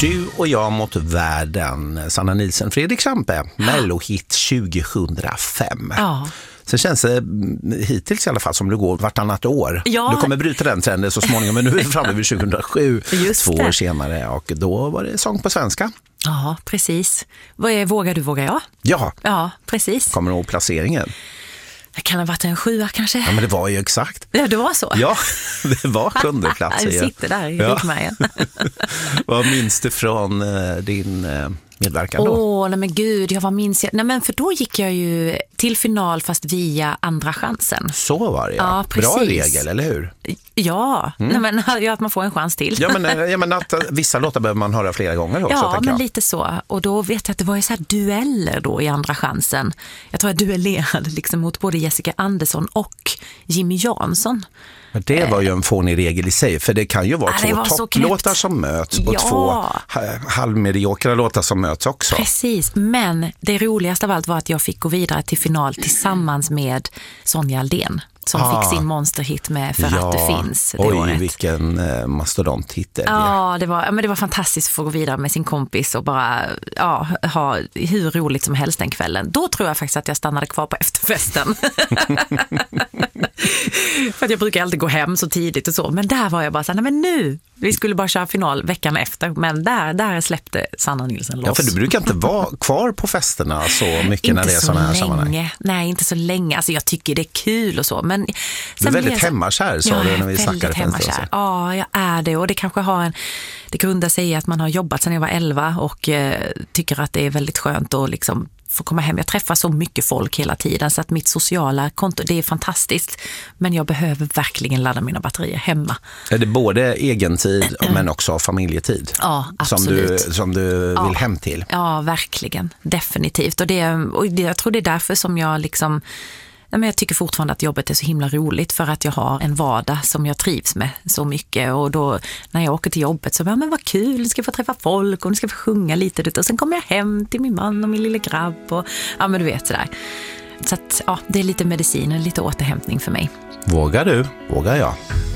Du och jag mot världen. Sanna Nielsen, Fredrik Krampe, Mellohit 2005. Ja. Sen känns det hittills i alla fall som det går vartannat år. Ja. Du kommer bryta den trenden så småningom, men nu är vi framme vid 2007, Just 2 år det. senare, och då var det sång på svenska. Ja, precis. Vad är Vågar du, vågar jag? Ja, Ja, precis. kommer du ihåg placeringen? Det kan ha varit en 7 kanske. Ja, men det var ju exakt. Ja, det var så. Ja, det var 7:e plats. Du sitter där i ryggmärgen. Vad minns du från din medverkan då? Nej men gud, vad minns jag? Nej men för då gick jag ju till final fast via Andra chansen. Så var det, Ja, Bra precis. regel, eller hur? Ja, nej, men att man får en chans till. Ja, men att vissa låtar behöver man höra flera gånger också, Ja, tänker men jag. lite så. Och då vet jag att det var ju så här dueller då i Andra chansen. Jag tror jag duellerade liksom mot både Jessica Andersson och Jimmy Jansson. Men det var ju en fånig regel i sig, för det kan ju vara det var två så topplåtar knäppt. som möts och Ja. 2 halvmediokra låtar som möts också. Precis, men det roligaste av allt var att jag fick gå vidare till final tillsammans med Sonja Aldén som fick sin monsterhit med För att du finns det oj, året. vilken mastodontitel. Ja, det var fantastiskt att få gå vidare med sin kompis och bara ha hur roligt som helst den kvällen. Då tror jag faktiskt att jag stannade kvar på efterfesten. För att jag brukar alltid gå hem så tidigt och så. Men där var jag bara så här, nej men nu, vi skulle bara köra final veckan efter. Men där släppte Sanna Nielsen loss. Ja, för du brukar inte vara kvar på festerna så mycket när det är sådana här sammanhang. Nej, inte så länge. Alltså jag tycker det är kul och så. Men du är väldigt hemmakär, sa du när vi snackade för en stund sedan. Ja, jag är det. Och det kanske det grundar sig i att man har jobbat sedan jag var 11 och tycker att det är väldigt skönt att liksom få komma hem. Jag träffar så mycket folk hela tiden så att mitt sociala konto, det är fantastiskt. Men jag behöver verkligen ladda mina batterier hemma. Är det både egentid men också familjetid? Ja, absolut. Som du vill hem till? Ja, verkligen. Definitivt. Och jag tror det är därför som jag liksom... Men jag tycker fortfarande att jobbet är så himla roligt för att jag har en vardag som jag trivs med så mycket. Och då när jag åker till jobbet så men vad kul, nu ska jag få träffa folk och nu ska jag få sjunga lite. Och sen kommer jag hem till min man och min lilla grabb och men du vet sådär. Så att det är lite medicin, lite återhämtning för mig. Vågar du, vågar jag.